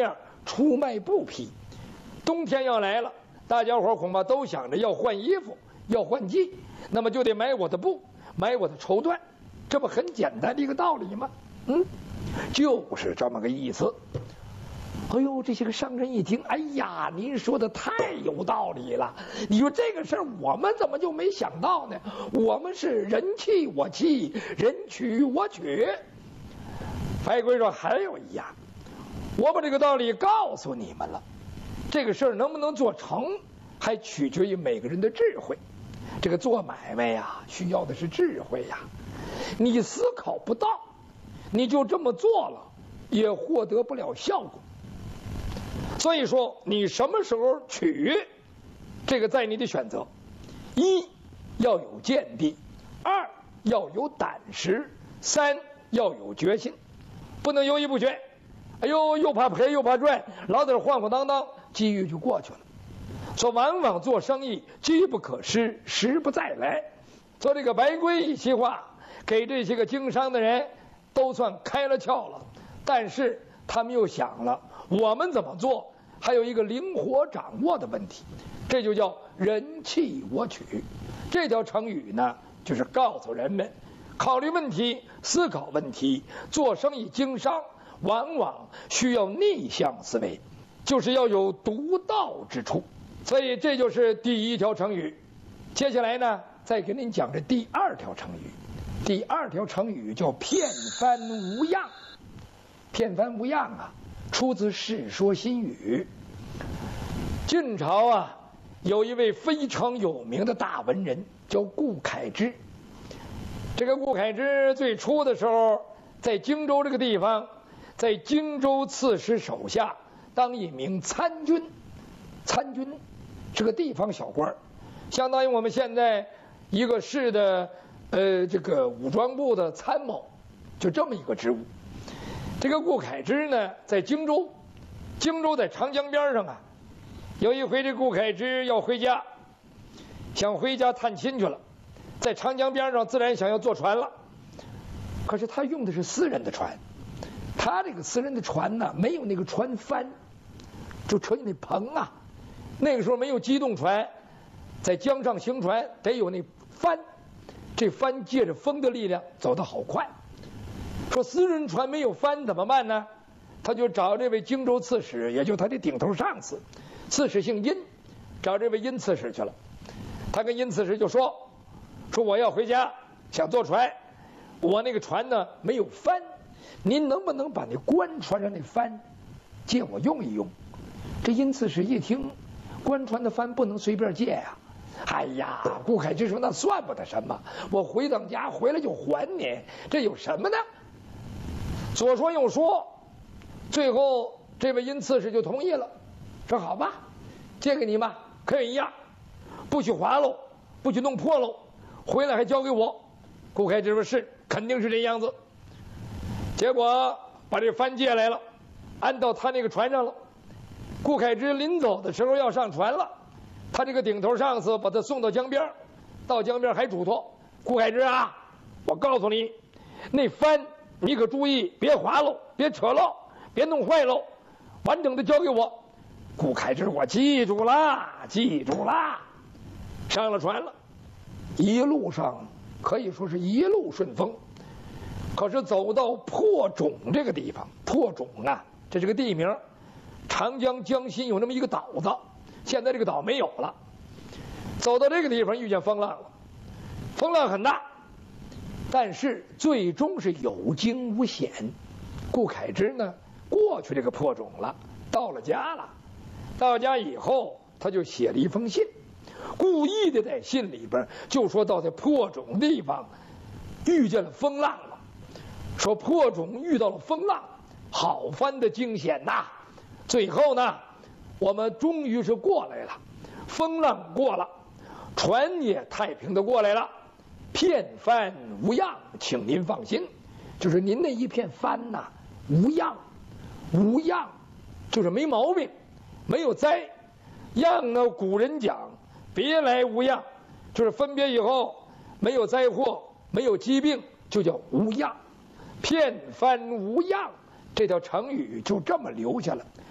面出卖布匹。冬天要来了，大家伙恐怕都想着要换衣服，要换季，那么就得买我的布，买我的绸缎，这不很简单的一个道理吗？就是这么个意思。哎呦，这些个商人一听，哎呀，您说的太有道理了。你说这个事儿我们怎么就没想到呢？我们是人弃我弃，人取我取。白龟说还有一样，我把这个道理告诉你们了，这个事儿能不能做成，还取决于每个人的智慧。这个做买卖呀，需要的是智慧呀。你思考不到，你就这么做了，也获得不了效果。所以说，你什么时候取，这个在你的选择。一要有见地，二要有胆识，三要有决心，不能犹豫不决。哎呦，又怕赔又怕赚，老在这晃晃荡荡，机遇就过去了。说往往做生意机不可失，时不再来。说这个白龟一席话，给这些个经商的人都算开了窍了。但是他们又想了，我们怎么做？还有一个灵活掌握的问题，这就叫人弃我取。这条成语呢，就是告诉人们，考虑问题、思考问题、做生意经商，往往需要逆向思维，就是要有独到之处。所以这就是第一条成语。接下来呢，再给您讲这第二条成语。第二条成语叫片帆无恙。片帆无恙啊，出自《世说新语》。晋朝啊，有一位非常有名的大文人，叫顾恺之。这个顾恺之最初的时候，在荆州这个地方，在荆州刺史手下当一名参军。参军是个地方小官，相当于我们现在一个市的这个武装部的参谋，就这么一个职务。这个顾恺之呢，在荆州在长江边上啊。有一回，这顾恺之要回家，想回家探亲去了，在长江边上自然想要坐船了。可是他用的是私人的船，他这个私人的船呢，没有那个船帆，就车那棚啊。那个时候没有机动船，在江上行船得有那帆，这帆借着风的力量走得好快。说私人船没有帆怎么办呢？他就找这位荆州刺史，也就他的顶头上司，刺史姓殷，找这位殷刺史去了。他跟殷刺史就说我要回家，想坐船，我那个船呢没有帆，您能不能把那官船上那帆借我用一用？这殷刺史一听，官船的帆不能随便借呀。哎呀，顾恺之说那算不得什么，我回到家回来就还你，这有什么呢？左说右说，最后这位殷刺史就同意了，说好吧，借给你吧，可以呀，不许划喽，不许弄破喽，回来还交给我。顾恺之说是，肯定是这样子。结果把这帆借来了，安到他那个船上了。顾恺之临走的时候要上船了，他这个顶头上司把他送到江边，到江边还嘱托顾恺之啊，我告诉你，那帆你可注意，别划喽，别扯喽，别弄坏喽，完整的交给我。顾恺之，我记住了，记住了。上了船了，一路上可以说是一路顺风。可是走到破冢这个地方，破冢啊，这是个地名，长江江心有那么一个岛子，现在这个岛没有了。走到这个地方，遇见风浪了，风浪很大，但是最终是有惊无险。顾恺之呢，过去这个破冢了，到了家了。到家以后，他就写了一封信，故意的在信里边就说到在破冢地方遇见了风浪了，说破冢遇到了风浪，好番的惊险呐。最后呢，我们终于是过来了，风浪过了，船也太平的过来了，片帆无恙，请您放心。就是您那一片帆呐，无恙，无恙就是没毛病，没有灾。恙呢，古人讲别来无恙，就是分别以后没有灾祸，没有疾病，就叫无恙。片帆无恙这条成语就这么留下了。